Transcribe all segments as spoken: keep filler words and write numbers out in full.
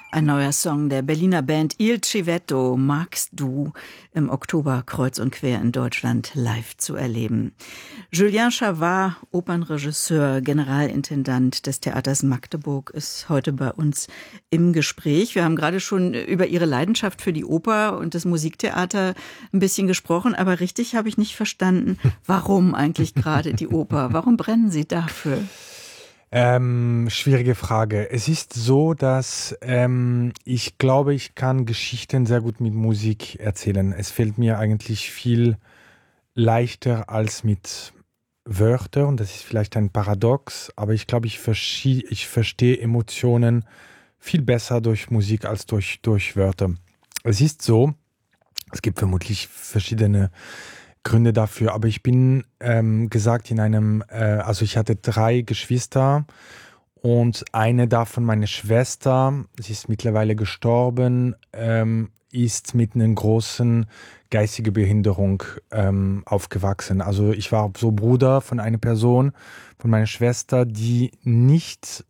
Ein neuer Song der Berliner Band Il Civetto, Magst du, im Oktober kreuz und quer in Deutschland live zu erleben. Julien Chavard, Opernregisseur, Generalintendant des Theaters Magdeburg, ist heute bei uns im Gespräch. Wir haben gerade schon über Ihre Leidenschaft für die Oper und das Musiktheater ein bisschen gesprochen, aber richtig habe ich nicht verstanden, warum eigentlich gerade die Oper? Warum brennen Sie dafür? Ähm, schwierige Frage. Es ist so, dass ähm, ich glaube, ich kann Geschichten sehr gut mit Musik erzählen. Es fällt mir eigentlich viel leichter als mit Wörtern. Das ist vielleicht ein Paradox, aber ich glaube, ich, verschie- ich verstehe Emotionen viel besser durch Musik als durch, durch Wörter. Es ist so, es gibt vermutlich verschiedene Gründe dafür, aber ich bin ähm, gesagt in einem, äh, also ich hatte drei Geschwister und eine davon, meine Schwester, sie ist mittlerweile gestorben, ähm, ist mit einer großen geistigen Behinderung ähm, aufgewachsen. Also ich war so Bruder von einer Person, von meiner Schwester, die nicht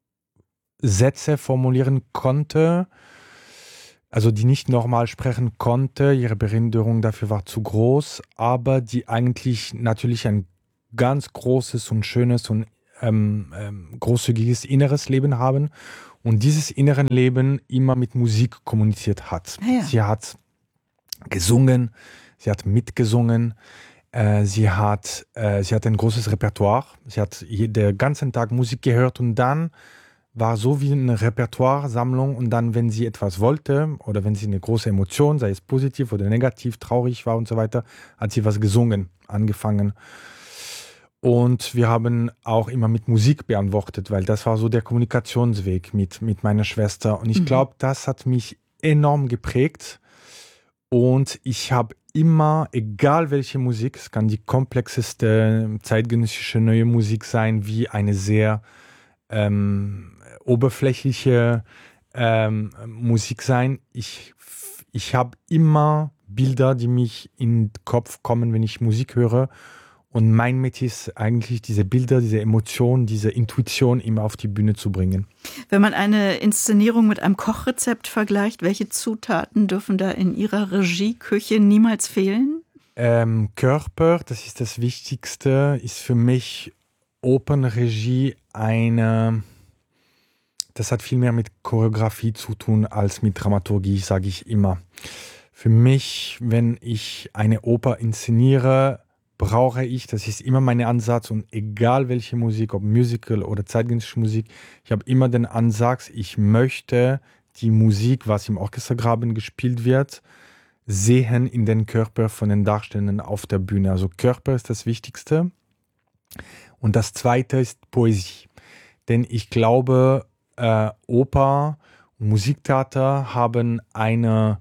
Sätze formulieren konnte, also die nicht normal sprechen konnte, ihre Behinderung dafür war zu groß, aber die eigentlich natürlich ein ganz großes und schönes und ähm, ähm, großzügiges inneres Leben haben und dieses innere Leben immer mit Musik kommuniziert hat. Ja. Sie hat gesungen, sie hat mitgesungen, äh, sie hat, äh, sie hat ein großes Repertoire, sie hat den ganzen Tag Musik gehört und dann war so wie eine Repertoire-Sammlung und dann, wenn sie etwas wollte oder wenn sie eine große Emotion, sei es positiv oder negativ, traurig war und so weiter, hat sie was gesungen, angefangen. Und wir haben auch immer mit Musik beantwortet, weil das war so der Kommunikationsweg mit, mit meiner Schwester. Und ich mhm. glaube, das hat mich enorm geprägt. Und ich habe immer, egal welche Musik, es kann die komplexeste zeitgenössische neue Musik sein, wie eine sehr ähm, oberflächliche ähm, Musik sein. Ich, ich habe immer Bilder, die mich in den Kopf kommen, wenn ich Musik höre. Und mein Metier ist eigentlich, diese Bilder, diese Emotionen, diese Intuition immer auf die Bühne zu bringen. Wenn man eine Inszenierung mit einem Kochrezept vergleicht, welche Zutaten dürfen da in Ihrer Regieküche niemals fehlen? Ähm, Körper, das ist das Wichtigste, ist für mich Opernregie eine... Das hat viel mehr mit Choreografie zu tun als mit Dramaturgie, sage ich immer. Für mich, wenn ich eine Oper inszeniere, brauche ich, das ist immer mein Ansatz und egal welche Musik, ob Musical oder zeitgenössische Musik, ich habe immer den Ansatz, ich möchte die Musik, was im Orchestergraben gespielt wird, sehen in den Körper von den Darstellenden auf der Bühne. Also Körper ist das Wichtigste. Und das Zweite ist Poesie. Denn ich glaube, Äh, Oper und Musiktheater haben einen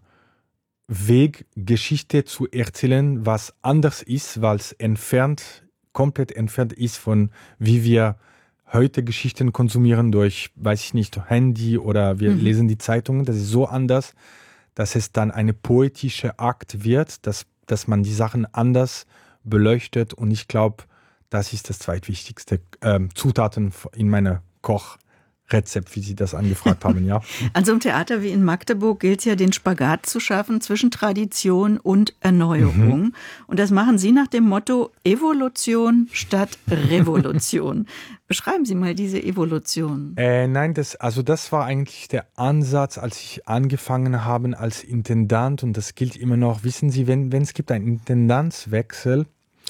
Weg, Geschichte zu erzählen, was anders ist, weil es entfernt, komplett entfernt ist von, wie wir heute Geschichten konsumieren durch, weiß ich nicht, Handy oder wir mhm. lesen die Zeitungen. Das ist so anders, dass es dann eine poetische Akt wird, dass, dass man die Sachen anders beleuchtet und ich glaube, das ist das zweitwichtigste äh, Zutaten in meiner Koch. Rezept, wie Sie das angefragt haben, ja. An so einem Theater wie in Magdeburg gilt es ja, den Spagat zu schaffen zwischen Tradition und Erneuerung. Mhm. Und das machen Sie nach dem Motto Evolution statt Revolution. Beschreiben Sie mal diese Evolution. Äh, nein, das, also das war eigentlich der Ansatz, als ich angefangen habe als Intendant und das gilt immer noch. Wissen Sie, wenn, wenn es gibt einen Intendanzwechsel,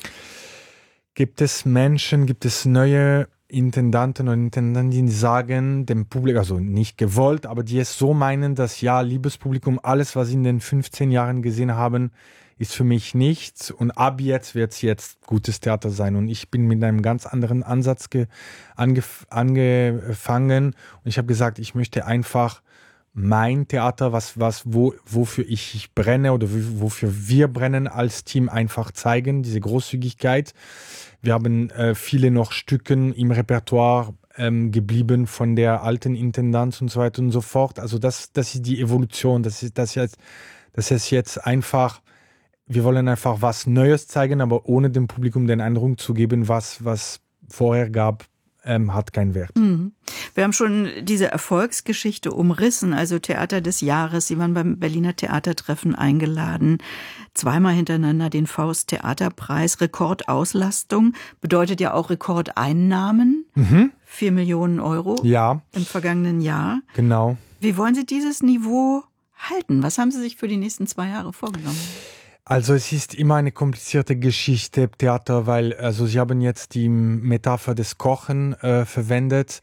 gibt es Menschen, gibt es neue Intendanten und Intendantinnen, die sagen dem Publikum, also nicht gewollt, aber die es so meinen, dass ja, liebes Publikum, alles, was Sie in den fünfzehn Jahren gesehen haben, ist für mich nichts und ab jetzt wird es jetzt gutes Theater sein. Und ich bin mit einem ganz anderen Ansatz ge- angef- angefangen und ich habe gesagt, ich möchte einfach mein Theater, was, was, wo, wofür ich brenne oder wofür wir brennen als Team einfach zeigen, diese Großzügigkeit. Wir haben äh, viele noch Stücken im Repertoire ähm, geblieben von der alten Intendanz und so weiter und so fort. Also das, das ist die Evolution. Das ist, das jetzt, das ist jetzt einfach, wir wollen einfach was Neues zeigen, aber ohne dem Publikum den Eindruck zu geben, was, was vorher gab, ähm, hat keinen Wert. Mhm. Wir haben schon diese Erfolgsgeschichte umrissen, also Theater des Jahres. Sie waren beim Berliner Theatertreffen eingeladen. Zweimal hintereinander den Faust-Theaterpreis. Rekordauslastung bedeutet ja auch Rekordeinnahmen. Mhm. Vier Millionen Euro ja. im vergangenen Jahr. Genau. Wie wollen Sie dieses Niveau halten? Was haben Sie sich für die nächsten zwei Jahre vorgenommen? Also es ist immer eine komplizierte Geschichte im Theater, weil also Sie haben jetzt die Metapher des Kochen äh, verwendet.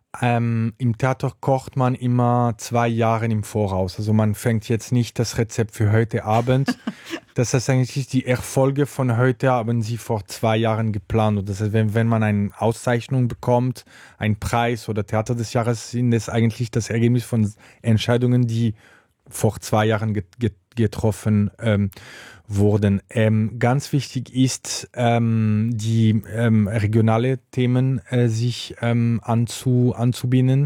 Ähm, Im Theater kocht man immer zwei Jahre im Voraus. Also man fängt jetzt nicht das Rezept für heute Abend. Das heißt eigentlich, die Erfolge von heute haben Sie vor zwei Jahren geplant. Und das heißt, wenn, wenn man eine Auszeichnung bekommt, einen Preis oder Theater des Jahres, sind es eigentlich das Ergebnis von Entscheidungen, die vor zwei Jahren get, get, getroffen ähm, wurden. Ähm, ganz wichtig ist, ähm, die ähm, regionale Themen äh, sich ähm, anzu, anzubinden.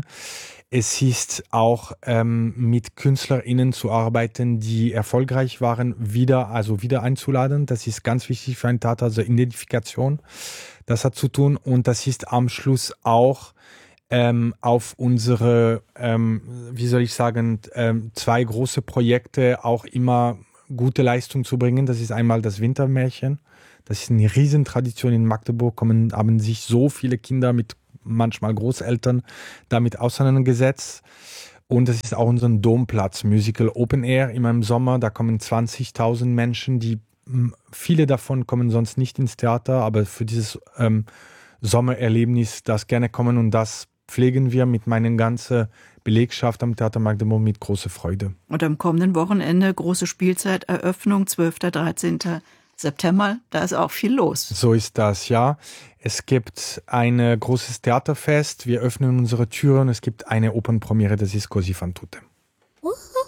Es ist auch ähm, mit KünstlerInnen zu arbeiten, die erfolgreich waren, wieder, also wieder einzuladen. Das ist ganz wichtig für ein Theater, also Identifikation. Das hat zu tun und das ist am Schluss auch Ähm, auf unsere, ähm, wie soll ich sagen, ähm, zwei große Projekte auch immer gute Leistung zu bringen. Das ist einmal das Wintermärchen. Das ist eine Riesentradition in Magdeburg. Kommen, haben sich so viele Kinder mit manchmal Großeltern damit auseinandergesetzt. Und das ist auch unser Domplatz Musical Open Air immer im Sommer. Da kommen zwanzigtausend Menschen, die viele davon kommen sonst nicht ins Theater, aber für dieses ähm, Sommererlebnis das gerne kommen und das pflegen wir mit meiner ganzen Belegschaft am Theater Magdeburg mit großer Freude. Und am kommenden Wochenende große Spielzeiteröffnung, zwölften dreizehnten September, da ist auch viel los. So ist das, ja. Es gibt ein großes Theaterfest, wir öffnen unsere Türen, es gibt eine Opernpremiere, das ist Così fan tutte.